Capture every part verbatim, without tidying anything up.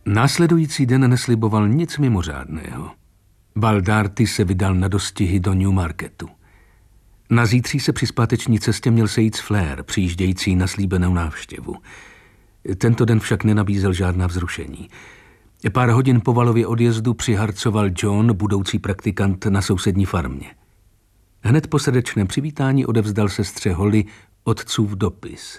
Následující den nesliboval nic mimořádného. Baldarty se vydal na dostihy do Newmarketu. Na zítří se při zpáteční cestě měl sejít s Flair, přijíždějící na slíbenou návštěvu. Tento den však nenabízel žádná vzrušení. Pár hodin po Valově odjezdu přiharcoval John, budoucí praktikant, na sousední farmě. Hned po srdečném přivítání odevzdal sestře Holly otcův dopis.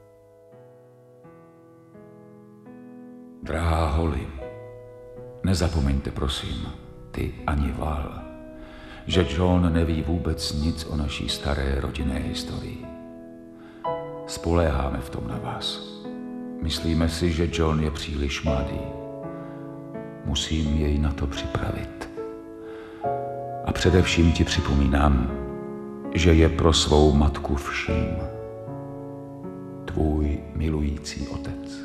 Drahá Holly, nezapomeňte prosím, ty ani Val, že John neví vůbec nic o naší staré rodinné historii. Spoléháme v tom na vás. Myslíme si, že John je příliš mladý. Musím jej na to připravit. A především ti připomínám, že je pro svou matku vším. Tvůj milující otec.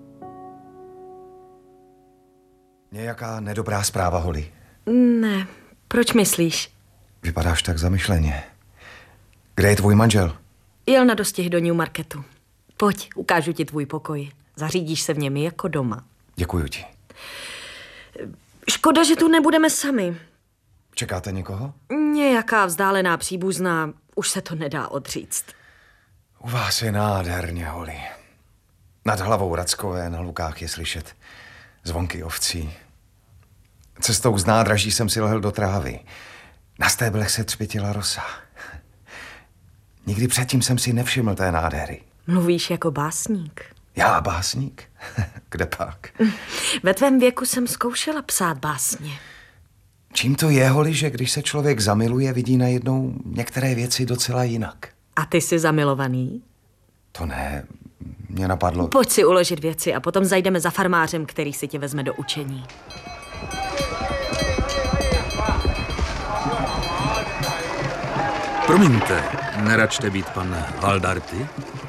Nějaká nedobrá zpráva, Holly? Ne, proč myslíš? Vypadáš tak zamyšleně. Kde je tvůj manžel? Jel na dostih do Newmarketu. Pojď, ukážu ti tvůj pokoj. Zařídíš se v něm jako doma. Děkuju ti. Škoda, že tu nebudeme sami. Čekáte někoho? Nějaká vzdálená příbuzná, už se to nedá odříct. U vás je nádherně, Holly. Nad hlavou Rackové na lukách je slyšet zvonky ovcí. Cestou z nádraží jsem si lehl do trávy. Na stéblech se třpětila rosa. Nikdy předtím jsem si nevšiml té nádhery. Mluvíš jako básník. Já básník? Kde pak? Ve tvém věku jsem zkoušela psát básně. Čím to je, Holly, že když se člověk zamiluje, vidí najednou některé věci docela jinak? A ty jsi zamilovaný? To ne, mě napadlo... Pojď si uložit věci a potom zajdeme za farmářem, který si tě vezme do učení. Promiňte, neračte být pan Baldarty?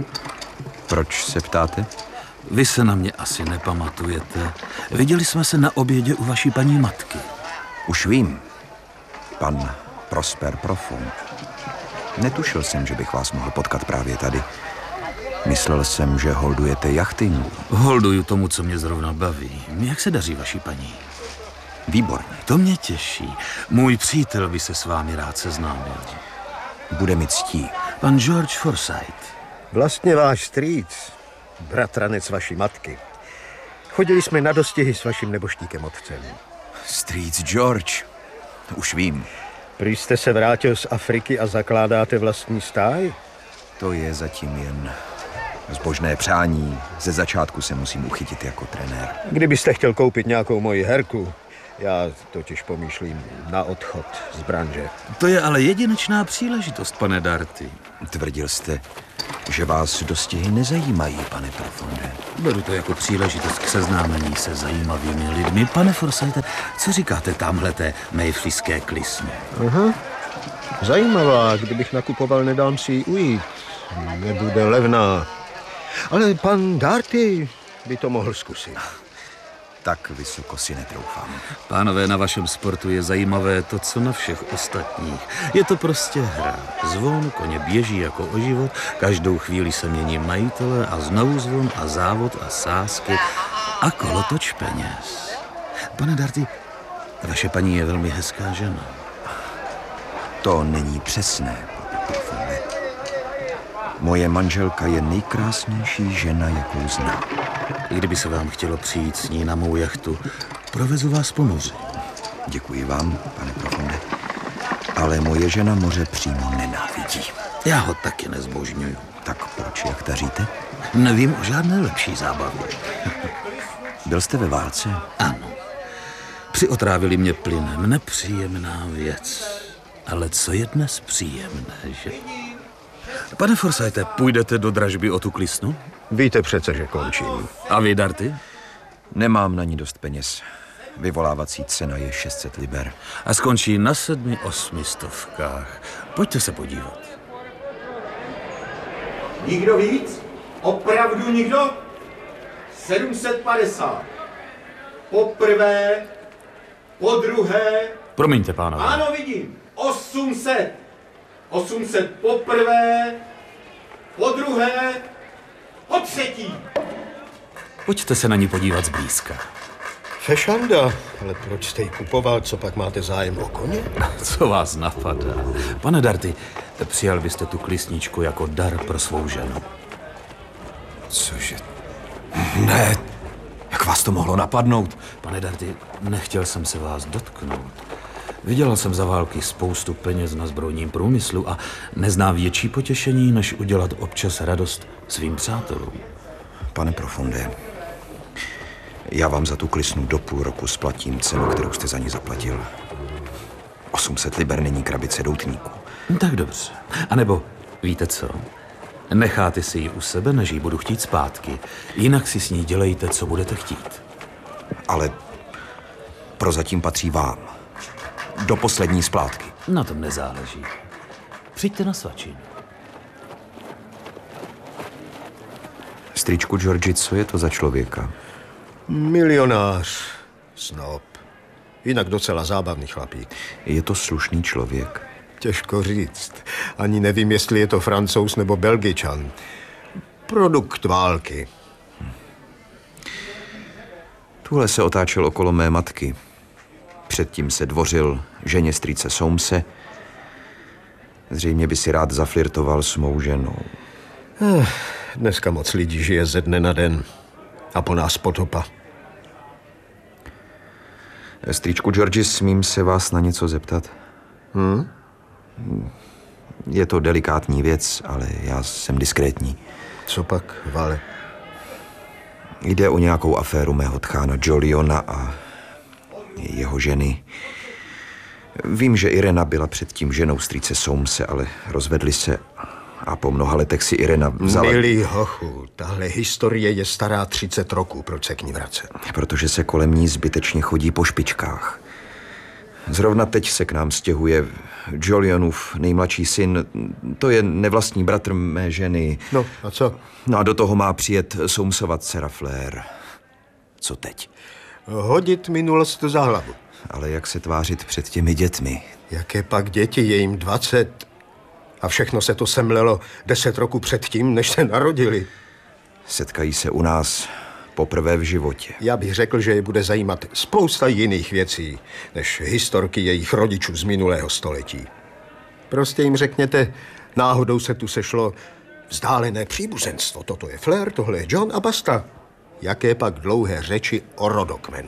Proč se ptáte? Vy se na mě asi nepamatujete. Viděli jsme se na obědě u vaší paní matky. Už vím. Pan Prosper Profond. Netušil jsem, že bych vás mohl potkat právě tady. Myslel jsem, že holdujete jachtingu. Holduju tomu, co mě zrovna baví. Jak se daří vaší paní? Výborně. To mě těší. Můj přítel by se s vámi rád seznámil. Bude mi ctí. Pan George Forsyth. Vlastně váš strýc, bratranec vaší matky. Chodili jsme na dostihy s vaším neboštíkem otcem. Strýc George. Už vím. Prý jste se vrátil z Afriky a zakládáte vlastní stáj? To je zatím jen zbožné přání. Ze začátku se musím uchytit jako trenér. Kdybyste chtěl koupit nějakou moji herku, já totiž pomýšlím na odchod z branže. To je ale jedinečná příležitost, pane Darty. Tvrdil jste, že vás dostihy nezajímají, pane Profonde. Beru to jako příležitost k seznámení se zajímavými lidmi. Pane Forsythe, co říkáte tamhleté mayfliské klisně? Aha, zajímavá. Kdybych nakupoval, nedám si ji ujít. Nebude levná. Ale pan Darty by to mohl zkusit. Tak vysoko si netroufám. Pánové, na vašem sportu je zajímavé to, co na všech ostatních. Je to prostě hra. Zvon, koně běží jako o život, každou chvíli se mění majitele a znovu zvon a závod a sázky a kolotoč peněz. Pane Darty, vaše paní je velmi hezká žena. To není přesné, Profonde. Moje manželka je nejkrásnější žena, jakou znám. Kdyby se vám chtělo přijít s ní na mou jachtu, provezu vás po moři. Děkuji vám, pane Profonde, ale moje žena moře přímo nenávidí. Já ho taky nezbožňuju. Tak proč jachtaříte? Nevím o žádné lepší zábavě. Byl jste ve válce? Ano. Přiotrávili mě plynem. Nepříjemná věc. Ale co je dnes příjemné, že? Pane Forsythe, půjdete do dražby o tu klisnu? Víte přece, že končím. A vy, Darty? Nemám na ní dost peněz. Vyvolávací cena je šest set liber. A skončí na sedmi, osmi stovkách. Pojďte se podívat. Nikdo víc? Opravdu nikdo? sedm set padesát. Poprvé, podruhé. Promiňte, pánové. Ano, vidím. osm set. osm set poprvé, podruhé, potřetí. Pojďte se na ní podívat zblízka. Fešanda, ale proč jste ji kupoval, co pak máte zájem o koně? Co vás napadá? Pane Darty, přijal byste tu klisničku jako dar pro svou ženu. Cože? Ne, jak vás to mohlo napadnout? Pane Darty, nechtěl jsem se vás dotknout. Vydělal jsem za války spoustu peněz na zbrojním průmyslu a neznám větší potěšení, než udělat občas radost svým přátelům. Pane Profunde, já vám za tu klisnu do půl roku splatím cenu, kterou jste za ní zaplatil. osm set liber není krabice doutníků. Tak dobře. A nebo víte co? Necháte si ji u sebe, než ji budu chtít zpátky. Jinak si s ní dělejte, co budete chtít. Ale prozatím patří vám. Do poslední splátky. Na tom nezáleží. Přijďte na svačinu. Strýčku Georgi, co je to za člověka? Milionář, snob. Jinak docela zábavný chlapík. Je to slušný člověk? Těžko říct. Ani nevím, jestli je to Francouz nebo Belgičan. Produkt války. Tuhle se otáčel okolo mé matky. Předtím se dvořil ženě strýce Soamese. Zřejmě by si rád zaflirtoval s mou ženou. Eh, dneska moc lidí žije ze dne na den. A po nás potopa. Strýčku Georgi, smím se vás na něco zeptat? Hm? Je to delikátní věc, ale já jsem diskrétní. Co pak, Vale? Jde o nějakou aféru mého tchána Joliona a jeho ženy. Vím, že Irena byla předtím ženou strýce Soamese, ale rozvedli se a po mnoha letech si Irena vzala... Milý hochu, tahle historie je stará třicet roků, proč se k ní vracet? Protože se kolem ní zbytečně chodí po špičkách. Zrovna teď se k nám stěhuje Jolionův nejmladší syn. To je nevlastní bratr mé ženy. No, a co? No a do toho má přijet Soamesova dcera Fleur. Co teď? Hodit minulost za hlavu. Ale jak se tvářit před těmi dětmi? Jaké pak děti, je jim dvacet. A všechno se to semlelo deset roků předtím, než se narodili. Setkají se u nás poprvé v životě. Já bych řekl, že je bude zajímat spousta jiných věcí, než historky jejich rodičů z minulého století. Prostě jim řekněte, náhodou se tu sešlo vzdálené příbuzenstvo. Toto je Fleur, tohle je John a basta. Jaké pak dlouhé řeči o rodokmenu.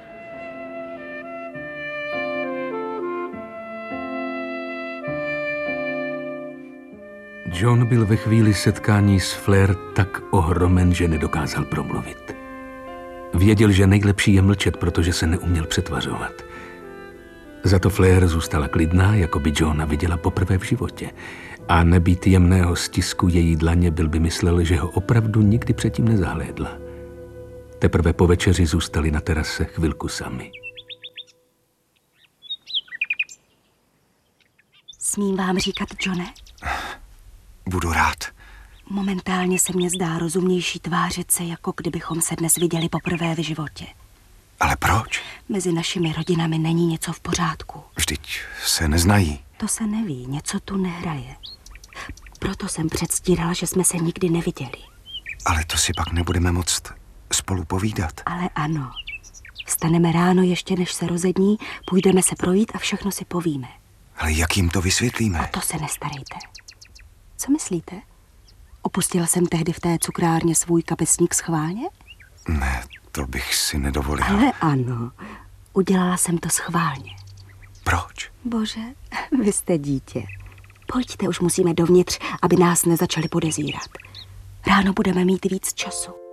John byl ve chvíli setkání s Fleur tak ohromen, že nedokázal promluvit. Věděl, že nejlepší je mlčet, protože se neuměl přetvařovat. Za to Fleur zůstala klidná, jako by Johna viděla poprvé v životě. A nebýt jemného stisku její dlaně, byl by myslel, že ho opravdu nikdy předtím nezahlédla. Teprve po večeři zůstali na terase chvilku sami. Smím vám říkat, Johne? Budu rád. Momentálně se mně zdá rozumnější tvářit se, jako kdybychom se dnes viděli poprvé v životě. Ale proč? Mezi našimi rodinami není něco v pořádku. Vždyť se neznají. To se neví, něco tu nehraje. Proto jsem předstírala, že jsme se nikdy neviděli. Ale to si pak nebudeme moct spolu povídat. Ale ano. Vstaneme ráno ještě, než se rozední, půjdeme se projít a všechno si povíme. Ale jak jim to vysvětlíme? O to se nestarejte. Co myslíte? Opustila jsem tehdy v té cukrárně svůj kapesník schválně? Ne, to bych si nedovolila. Ale ano, udělala jsem to schválně. Proč? Bože, vy jste dítě. Pojďte, už musíme dovnitř, aby nás nezačali podezírat. Ráno budeme mít víc času.